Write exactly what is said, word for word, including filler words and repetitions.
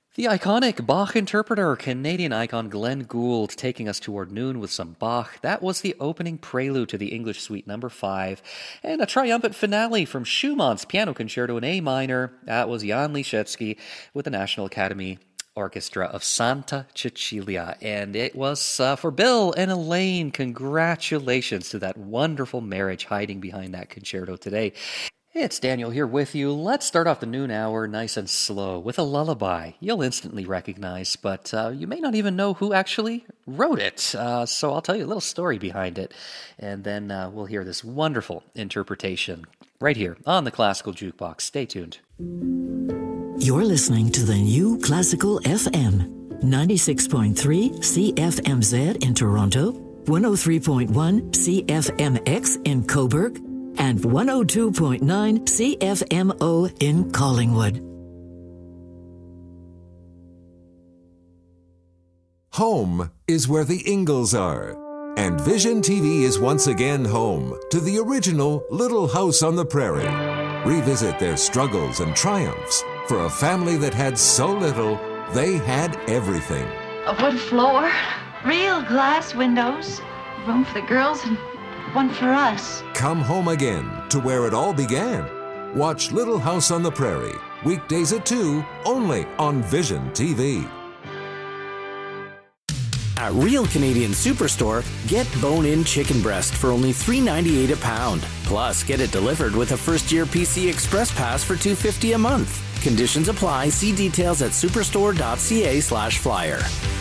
The iconic Bach interpreter, Canadian icon Glenn Gould, taking us toward noon with some Bach. That was the opening prelude to the English Suite number five, and a triumphant finale from Schumann's Piano Concerto in A minor. That was Jan Liszewski with the National Academy Orchestra of Santa Cecilia, and it was uh, for Bill and Elaine. Congratulations to that wonderful marriage hiding behind that concerto today. It's Daniel here with you. Let's start off the noon hour nice and slow with a lullaby you'll instantly recognize, but uh, you may not even know who actually wrote it. Uh, so I'll tell you a little story behind it, and then uh, we'll hear this wonderful interpretation right here on the Classical Jukebox. Stay tuned. You're listening to the new Classical F M, ninety-six point three C F M Z in Toronto, one oh three point one C F M X in Cobourg, and one oh two point nine C F M O in Collingwood. Home is where the Ingalls are. And Vision T V is once again home to the original Little House on the Prairie. Revisit their struggles and triumphs for a family that had so little, they had everything. A wood floor, real glass windows, room for the girls and one for us. Come home again to where it all began. Watch Little House on the Prairie, weekdays at two, only on Vision T V. At Real Canadian Superstore, get bone-in chicken breast for only three dollars and ninety-eight cents a pound. Plus, get it delivered with a first-year P C Express Pass for two dollars and fifty cents a month. Conditions apply. See details at superstore.ca slash flyer.